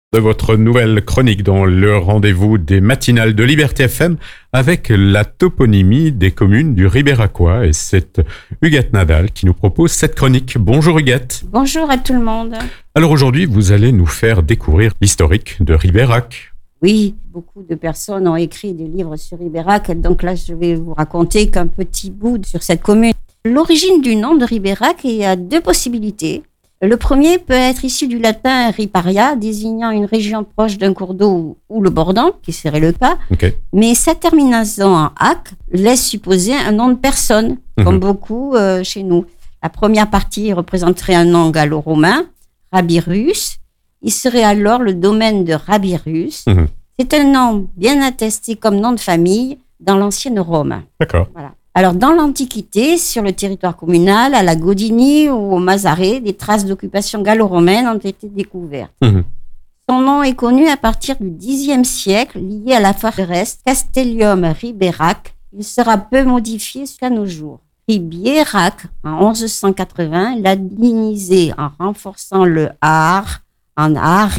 De votre nouvelle chronique dans le rendez-vous des matinales de Liberté FM avec la toponymie des communes du Ribéracois. Et c'est Huguette Nadal qui nous propose cette chronique. Bonjour Huguette. Bonjour à tout le monde. Alors aujourd'hui, vous allez nous faire découvrir l'historique de Ribérac. Oui, beaucoup de personnes ont écrit des livres sur Ribérac, donc là je vais vous raconter qu'un petit bout sur cette commune. L'origine du nom de Ribérac, il y a deux possibilités. Le premier peut être issu du latin riparia, désignant une région proche d'un cours d'eau ou le bordant, qui serait le cas. Okay. Mais sa terminaison en -ac laisse supposer un nom de personne, comme beaucoup chez nous. La première partie représenterait un nom gallo-romain, Rabirus. Il serait alors le domaine de Rabirus. C'est un nom bien attesté comme nom de famille dans l'ancienne Rome. D'accord. Voilà. Alors, dans l'Antiquité, sur le territoire communal, à la Gaudini ou au Mazaret, des traces d'occupation gallo-romaine ont été découvertes. Son nom est connu à partir du Xe siècle, lié à la forteresse Castellium Ribérac. Il sera peu modifié jusqu'à nos jours. Ribiérac, en 1180, latinisé en renforçant le ar en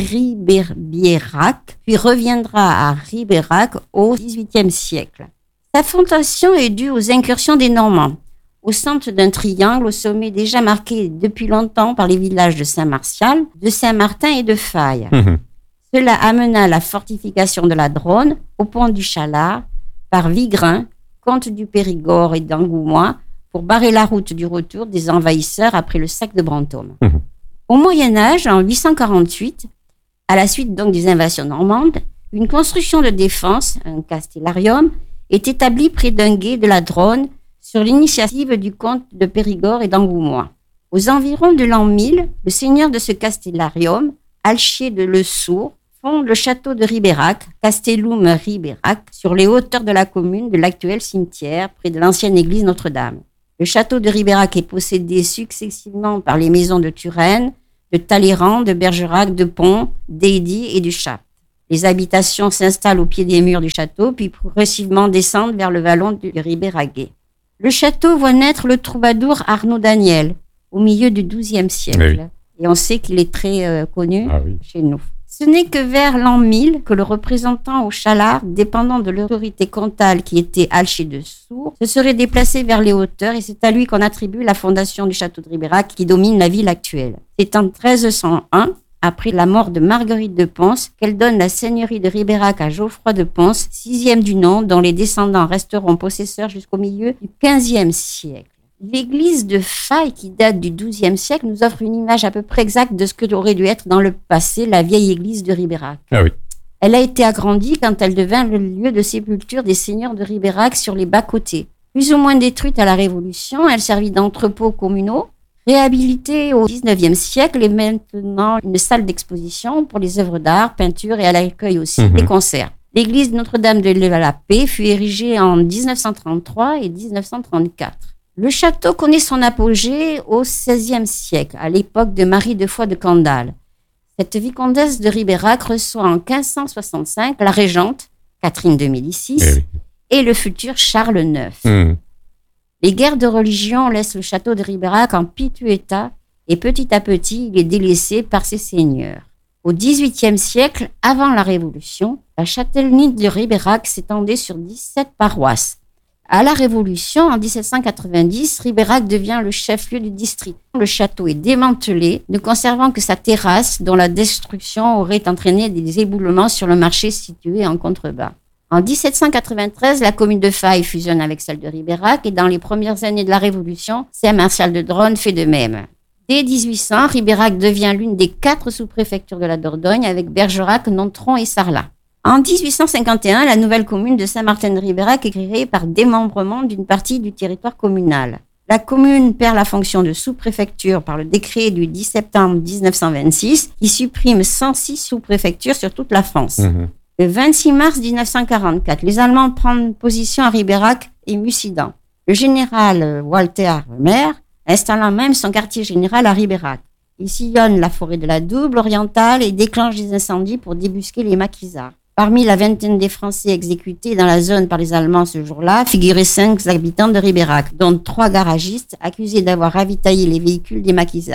Ribiérac, puis reviendra à Ribérac au XVIIIe siècle. Sa fondation est due aux incursions des Normands, au centre d'un triangle au sommet déjà marqué depuis longtemps par les villages de Saint-Martial, de Saint-Martin et de Faye. Cela amena la fortification de la Dronne au pont du Chalard par Vigrin, comte du Périgord et d'Angoumois, pour barrer la route du retour des envahisseurs après le sac de Brantôme. Au Moyen-Âge, en 848, à la suite donc des invasions normandes, une construction de défense, un castellarium, est établi près d'un gué de la Dronne sur l'initiative du comte de Périgord et d'Angoumois. Aux environs de l'an 1000, le seigneur de ce castellarium, Alchier de Le Sourd, fonde le château de Ribérac, Castellum Ribérac, sur les hauteurs de la commune de l'actuel cimetière, près de l'ancienne église Notre-Dame. Le château de Ribérac est possédé successivement par les maisons de Turenne, de Talleyrand, de Bergerac, de Pont, d'Aidy et du Chapt. Les habitations s'installent au pied des murs du château, puis progressivement descendent vers le vallon du Ribéraguet. Le château voit naître le troubadour Arnaud Daniel, au milieu du XIIe siècle. Oui. Et on sait qu'il est très connu chez nous. Ce n'est que vers l'an 1000 que le représentant au Chalard, dépendant de l'autorité comtale qui était Alchier de Sourd, se serait déplacé vers les hauteurs et c'est à lui qu'on attribue la fondation du château de Ribérac qui domine la ville actuelle. C'est en 1301, après la mort de Marguerite de Pons, qu'elle donne la seigneurie de Ribérac à Geoffroy de Pons, 6e du nom, dont les descendants resteront possesseurs jusqu'au milieu du 15e siècle. L'église de Faye, qui date du XIIe siècle, nous offre une image à peu près exacte de ce que aurait dû être dans le passé la vieille église de Ribérac. Ah oui. Elle a été agrandie quand elle devint le lieu de sépulture des seigneurs de Ribérac sur les bas-côtés. Plus ou moins détruite à la Révolution, elle servit d'entrepôt communaux. Réhabilitée au XIXe siècle et maintenant une salle d'exposition pour les œuvres d'art, peintures et à l'accueil aussi des concerts. L'église Notre-Dame de la Paix fut érigée en 1933 et 1934. Le château connaît son apogée au XVIe siècle, à l'époque de Marie de Foix de Candale. Cette vicomtesse de Ribérac reçoit en 1565 la régente, Catherine de Médicis, et le futur Charles IX. Les guerres de religion laissent le château de Ribérac en piteux état et petit à petit, il est délaissé par ses seigneurs. Au XVIIIe siècle, avant la Révolution, la châtellenie de Ribérac s'étendait sur 17 paroisses. À la Révolution, en 1790, Ribérac devient le chef-lieu du district. Le château est démantelé, ne conservant que sa terrasse dont la destruction aurait entraîné des éboulements sur le marché situé en contrebas. En 1793, la commune de Faye fusionne avec celle de Ribérac et dans les premières années de la Révolution, Saint-Martial de Dronne fait de même. Dès 1800, Ribérac devient l'une des 4 sous-préfectures de la Dordogne avec Bergerac, Nontron et Sarlat. En 1851, la nouvelle commune de Saint-Martin-de-Ribérac est créée par démembrement d'une partie du territoire communal. La commune perd la fonction de sous-préfecture par le décret du 10 septembre 1926 qui supprime 106 sous-préfectures sur toute la France. Le 26 mars 1944, les Allemands prennent position à Ribérac et Mussidan. Le général Walter Römer installant même son quartier général à Ribérac. Il sillonne la forêt de la Double orientale et déclenche des incendies pour débusquer les maquisards. Parmi la vingtaine des Français exécutés dans la zone par les Allemands ce jour-là, figuraient 5 habitants de Ribérac, dont 3 garagistes accusés d'avoir ravitaillé les véhicules des maquisards.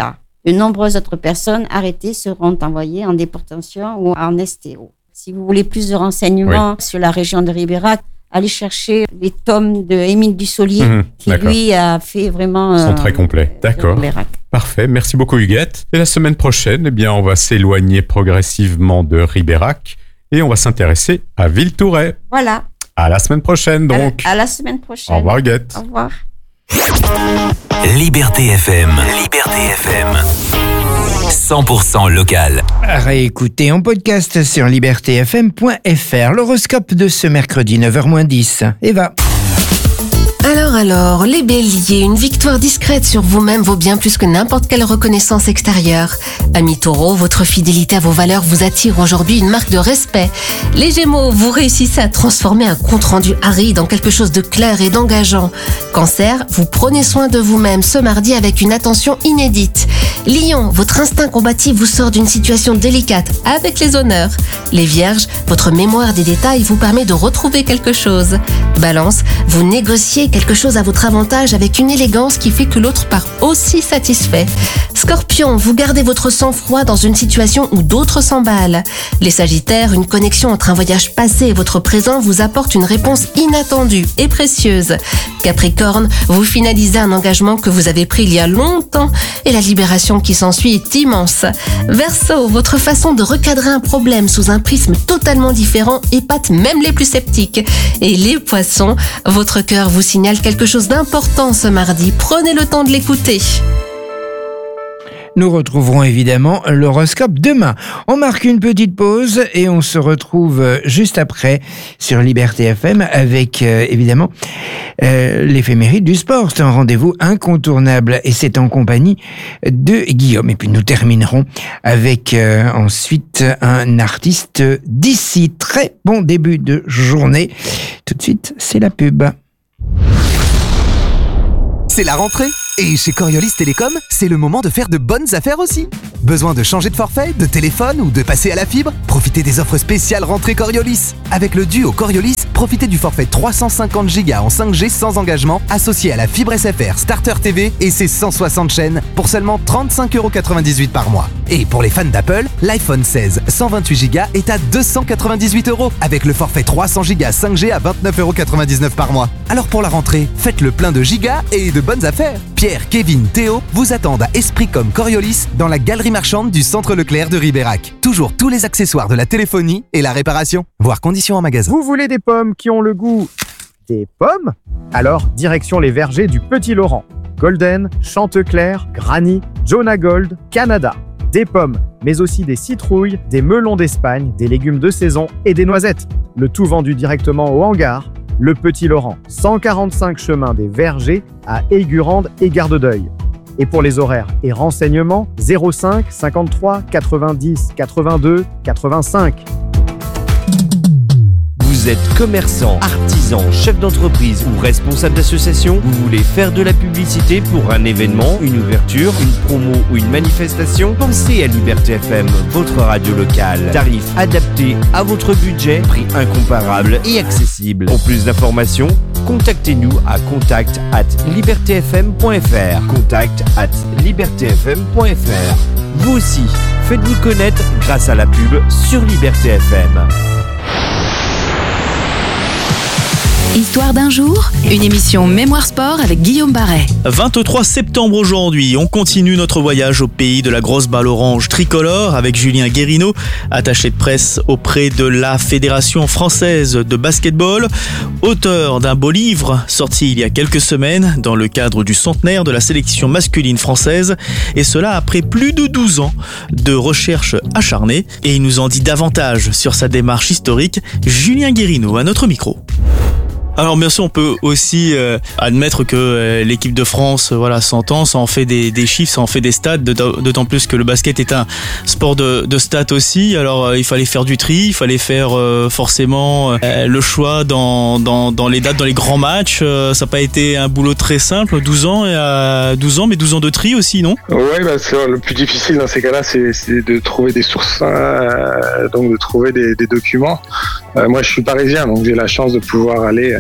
De nombreuses autres personnes arrêtées seront envoyées en déportation ou en STO. Si vous voulez plus de renseignements sur la région de Ribérac, allez chercher les tomes de Émile Dussolier, qui lui a fait vraiment... Ils sont très complets. D'accord. Parfait. Merci beaucoup, Huguette. Et la semaine prochaine, on va s'éloigner progressivement de Ribérac et on va s'intéresser à Villetourret. Voilà. À la semaine prochaine, donc. À la semaine prochaine. Au revoir, Huguette. Au revoir. Liberté FM. Liberté FM. 100% local. À réécouter en podcast sur libertéfm.fr. L'horoscope de ce mercredi 9h-10. Eva. Alors, les béliers, une victoire discrète sur vous-même vaut bien plus que n'importe quelle reconnaissance extérieure. Amis taureaux, votre fidélité à vos valeurs vous attire aujourd'hui une marque de respect. Les gémeaux, vous réussissez à transformer un compte-rendu aride en quelque chose de clair et d'engageant. Cancer, vous prenez soin de vous-même ce mardi avec une attention inédite. Lion, votre instinct combatif vous sort d'une situation délicate avec les honneurs. Les vierges, votre mémoire des détails vous permet de retrouver quelque chose. Balance, vous négociez quelque chose à votre avantage avec une élégance qui fait que l'autre part aussi satisfait. Scorpion, vous gardez votre sang-froid dans une situation où d'autres s'emballent. Les Sagittaires, une connexion entre un voyage passé et votre présent vous apporte une réponse inattendue et précieuse. Capricorne, vous finalisez un engagement que vous avez pris il y a longtemps et la libération qui s'ensuit est immense. Verseau, votre façon de recadrer un problème sous un prisme totalement différent épate même les plus sceptiques. Et les Poissons, votre cœur vous signale quelque chose d'important ce mardi. Prenez le temps de l'écouter. Nous retrouverons évidemment l'horoscope demain. On marque une petite pause et on se retrouve juste après sur Liberté FM avec évidemment l'éphéméride du sport. C'est un rendez-vous incontournable et c'est en compagnie de Guillaume. Et puis nous terminerons avec ensuite un artiste d'ici. Très bon début de journée. Tout de suite, c'est la pub. C'est la rentrée et chez Coriolis Télécom, c'est le moment de faire de bonnes affaires aussi. Besoin de changer de forfait, de téléphone ou de passer à la fibre? Profitez des offres spéciales rentrée Coriolis. Avec le duo Coriolis, profitez du forfait 350 Go en 5G sans engagement associé à la fibre SFR Starter TV et ses 160 chaînes pour seulement 35,98€ par mois. Et pour les fans d'Apple, l'iPhone 16 128 Go est à 298€ avec le forfait 300 Go 5G à 29,99€ par mois. Alors pour la rentrée, faites le plein de gigas et de bonnes affaires. Pierre, Kevin, Théo vous attendent à Esprit comme Coriolis dans la galerie marchande du Centre Leclerc de Ribérac. Toujours tous les accessoires de la téléphonie et la réparation. Voir conditions en magasin. Vous voulez des pommes qui ont le goût des pommes? Alors, direction les vergers du Petit Laurent. Golden, Chantecler, Granny, Jonah Gold, Canada. Des pommes, mais aussi des citrouilles, des melons d'Espagne, des légumes de saison et des noisettes. Le tout vendu directement au hangar. Le Petit Laurent, 145 chemin des Vergers à Aigurande et Gardedeuil. Et pour les horaires et renseignements, 05 53 90 82 85. Vous êtes commerçant, artisan, chef d'entreprise ou responsable d'association? Vous voulez faire de la publicité pour un événement, une ouverture, une promo ou une manifestation? Pensez à Liberté FM, votre radio locale. Tarif adapté à votre budget, prix incomparable et accessible. Pour plus d'informations, contactez-nous à contact@libertfm.fr. contact@libertfm.fr. Vous aussi, faites-vous connaître grâce à la pub sur Liberté FM. Histoire d'un jour, une émission Mémoire Sport avec Guillaume Barret. 23 septembre aujourd'hui, on continue notre voyage au pays de la grosse balle orange tricolore avec Julien Guérineau, attaché de presse auprès de la Fédération française de basketball, auteur d'un beau livre sorti il y a quelques semaines dans le cadre du centenaire de la sélection masculine française, et cela après plus de 12 ans de recherche acharnée. Et il nous en dit davantage sur sa démarche historique. Julien Guérineau à notre micro. Alors bien sûr, on peut aussi admettre que l'équipe de France s'entend, ça en fait des chiffres, ça en fait des stats, d'autant plus que le basket est un sport de stats aussi. Alors il fallait faire du tri, il fallait faire forcément le choix dans les dates, dans les grands matchs. Ça n'a pas été un boulot très simple, 12 ans, mais 12 ans de tri aussi, non? Ouais, c'est le plus difficile dans ces cas-là, c'est de trouver des sources, donc de trouver des documents. Moi je suis parisien, donc j'ai la chance de pouvoir aller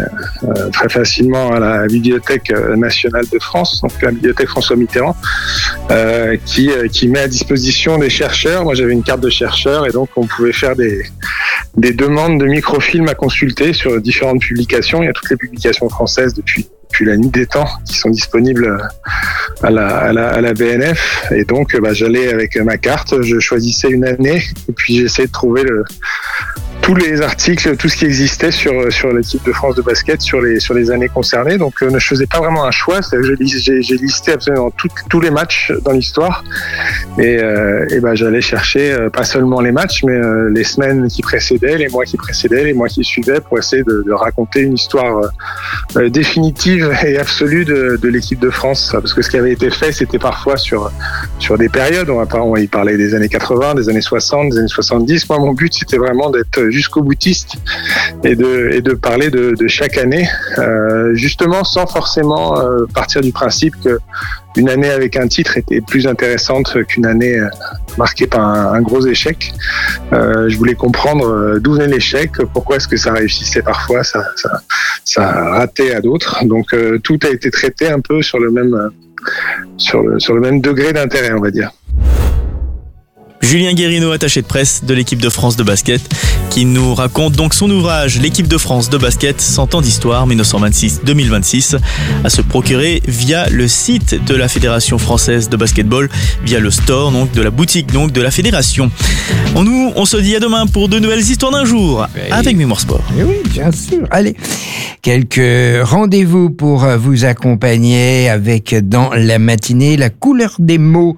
très facilement à la Bibliothèque nationale de France, donc la Bibliothèque François Mitterrand, qui met à disposition des chercheurs. Moi, j'avais une carte de chercheur et donc on pouvait faire des demandes de microfilms à consulter sur différentes publications. Il y a toutes les publications françaises depuis la nuit des temps qui sont disponibles à la BNF. Et donc, j'allais avec ma carte, je choisissais une année et puis j'essayais de trouver tous les articles, tout ce qui existait sur l'équipe de France de basket sur les années concernées. Donc, je faisais pas vraiment un choix. J'ai listé absolument tous les matchs dans l'histoire. Et j'allais chercher pas seulement les matchs, mais les semaines qui précédaient, les mois qui précédaient, les mois qui suivaient, pour essayer de raconter une histoire définitive et absolue de l'équipe de France. Parce que ce qui avait été fait, c'était parfois sur des périodes. On y parlait des années 80, des années 60, des années 70. Moi, mon but, c'était vraiment d'être jusqu'au boutiste et de parler de chaque année, justement sans forcément partir du principe que une année avec un titre était plus intéressante qu'une année marquée par un gros échec. Je voulais comprendre d'où venait l'échec, pourquoi est-ce que ça réussissait parfois, ça ratait à d'autres. Donc tout a été traité un peu sur le même degré d'intérêt, on va dire. Julien Guérino, attaché de presse de l'équipe de France de basket, qui nous raconte donc son ouvrage L'équipe de France de basket, 100 ans d'histoire, 1926-2026, à se procurer via le site de la Fédération française de basketball, via le store donc de la boutique donc de la Fédération. On se dit à demain pour de nouvelles histoires d'un jour avec Mémoire Sport. Et oui, bien sûr. Allez, quelques rendez-vous pour vous accompagner avec dans la matinée la couleur des mots.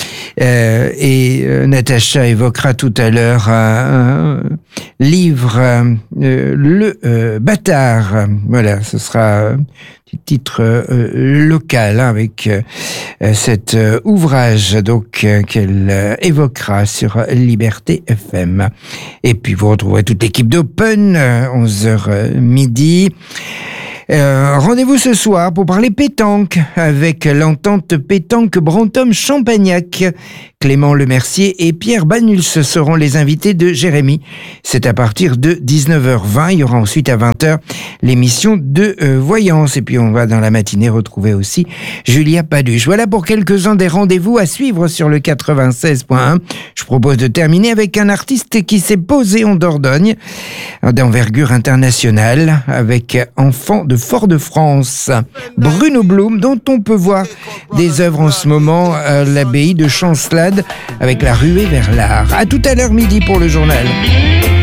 Natacha évoquera tout à l'heure un livre, Le Bâtard. Voilà, ce sera un titre local avec cet ouvrage donc qu'elle évoquera sur Liberté FM. Et puis vous retrouverez toute l'équipe d'Open, 11h midi. Rendez-vous ce soir pour parler pétanque avec l'entente pétanque Brantôme-Champagnac. Clément Lemercier et Pierre Banuls seront les invités de Jérémy. C'est à partir de 19h20. Il y aura ensuite à 20h l'émission de Voyance. Et puis on va dans la matinée retrouver aussi Julia Paduche. Voilà pour quelques-uns des rendez-vous à suivre sur le 96.1. Je propose de terminer avec un artiste qui s'est posé en Dordogne, d'envergure internationale, avec Enfant de Fort-de-France, Bruno Blum, dont on peut voir des œuvres en ce moment à l'abbaye de Chancelade avec La Ruée vers l'art. À tout à l'heure midi pour le journal.